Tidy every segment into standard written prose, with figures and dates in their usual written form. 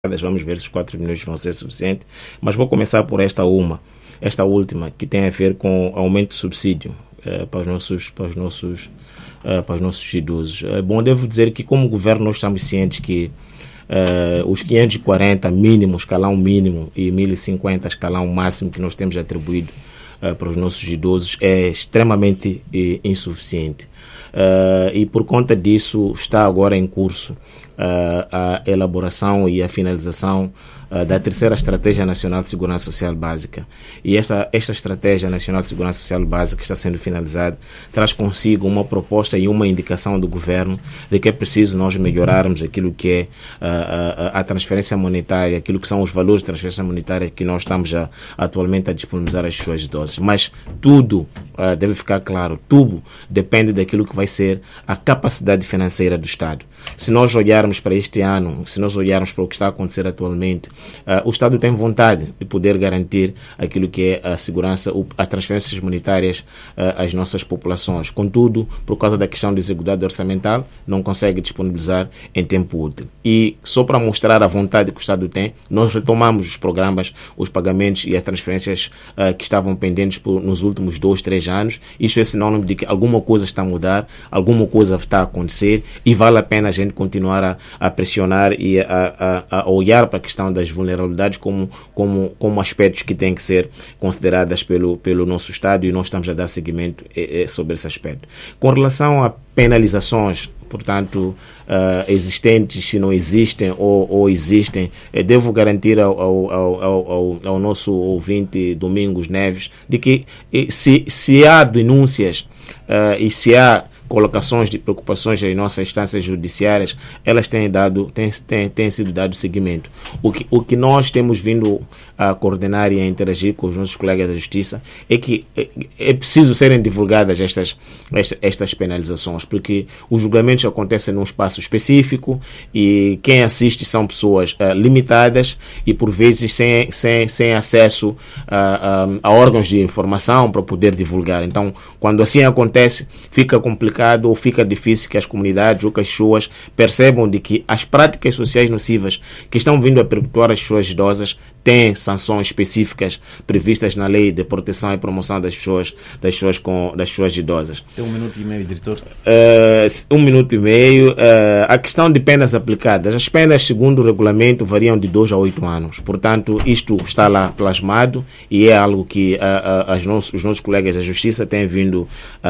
Vamos ver se os 4 minutos vão ser suficientes, mas vou começar por esta última, que tem a ver com aumento do subsídio para os nossos idosos. Bom, devo dizer que como governo nós estamos cientes que os 540 mínimo, escalão mínimo, e 1050 escalão máximo que nós temos atribuído para os nossos idosos é extremamente insuficiente. E por conta disso está agora em curso a elaboração e a finalização da terceira Estratégia Nacional de Segurança Social Básica. E esta Estratégia Nacional de Segurança Social Básica que está sendo finalizada traz consigo uma proposta e uma indicação do governo de que é preciso nós melhorarmos aquilo que é a transferência monetária, aquilo que são os valores de transferência monetária que nós estamos atualmente a disponibilizar às pessoas idosas. Mas tudo, deve ficar claro, tudo depende daquilo que vai ser a capacidade financeira do Estado. Se nós olharmos para este ano, se nós olharmos para o que está a acontecer atualmente, o Estado tem vontade de poder garantir aquilo que é a segurança, as transferências monetárias às nossas populações. Contudo, por causa da questão de execução orçamental, não consegue disponibilizar em tempo útil. E só para mostrar a vontade que o Estado tem, nós retomamos os programas, os pagamentos e as transferências que estavam pendentes nos últimos 2-3 anos. Isso é sinónimo de que alguma coisa está a mudar, alguma coisa está a acontecer e vale a pena a gente continuar a pressionar e a olhar para a questão das vulnerabilidades como aspectos que têm que ser consideradas pelo nosso Estado, e nós estamos a dar seguimento sobre esse aspecto. Com relação a penalizações, portanto, existentes, se não existem ou existem, devo garantir ao nosso ouvinte Domingos Neves de que se há denúncias e se há colocações de preocupações em nossas instâncias judiciárias, elas têm sido dado seguimento. O que nós temos vindo a coordenar e a interagir com os nossos colegas da Justiça é que é preciso serem divulgadas estas penalizações, porque os julgamentos acontecem num espaço específico e quem assiste são pessoas limitadas e por vezes sem acesso a órgãos de informação para poder divulgar. Então, quando assim acontece, fica complicado ou fica difícil que as comunidades ou que as pessoas percebam de que as práticas sociais nocivas que estão vindo a perpetuar as pessoas idosas têm sanções específicas previstas na Lei de Proteção e Promoção das pessoas idosas. Tem 1 minuto e meio, diretor. 1 minuto e meio. A questão de penas aplicadas. As penas, segundo o regulamento, variam de 2 a 8 anos. Portanto, isto está lá plasmado e é algo que os nossos colegas da Justiça têm vindo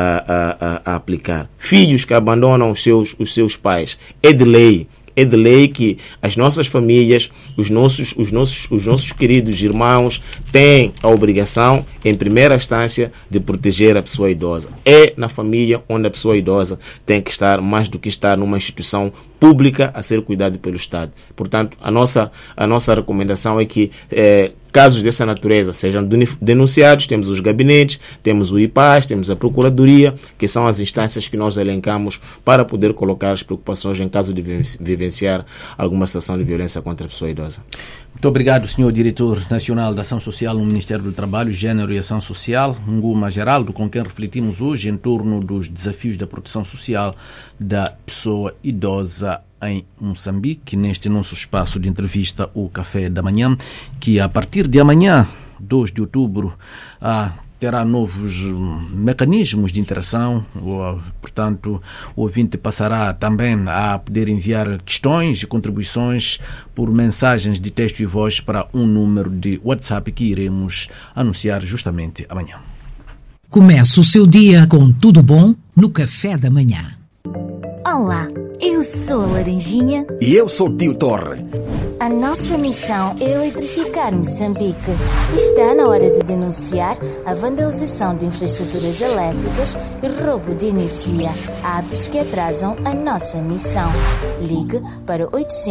a aplicar. Filhos que abandonam os seus pais. É de lei que as nossas famílias, os nossos queridos irmãos têm a obrigação, em primeira instância, de proteger a pessoa idosa. É na família onde a pessoa idosa tem que estar, mais do que estar numa instituição pública a ser cuidada pelo Estado. Portanto, a nossa recomendação é que casos dessa natureza sejam denunciados. Temos os gabinetes, temos o IPAS, temos a Procuradoria, que são as instâncias que nós elencamos para poder colocar as preocupações em caso de vivenciar alguma situação de violência contra a pessoa idosa. Muito obrigado, Sr. Diretor Nacional da Ação Social no Ministério do Trabalho, Gênero e Ação Social, Nguma Geraldo, com quem refletimos hoje em torno dos desafios da proteção social da pessoa idosa em Moçambique, neste nosso espaço de entrevista, o Café da Manhã, que a partir de amanhã, 2 de outubro, terá novos mecanismos de interação. Portanto, o ouvinte passará também a poder enviar questões e contribuições por mensagens de texto e voz para um número de WhatsApp que iremos anunciar justamente amanhã. Começa o seu dia com tudo bom no Café da Manhã. Olá, eu sou a Laranjinha. E eu sou o Tio Torre. A nossa missão é eletrificar Moçambique. Está na hora de denunciar a vandalização de infraestruturas elétricas e roubo de energia, atos que atrasam a nossa missão. Ligue para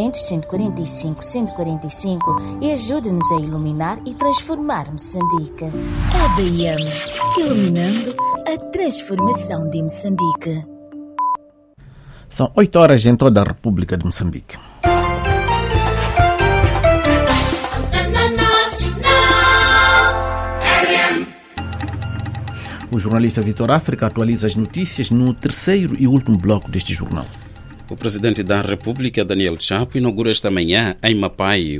800-145-145 e ajude-nos a iluminar e transformar Moçambique. ADM, iluminando a transformação de Moçambique. São 8 horas em toda a República de Moçambique. O jornalista Vitor África atualiza as notícias no terceiro e último bloco deste jornal. O Presidente da República, Daniel Chapo, inaugura esta manhã, em Mapai,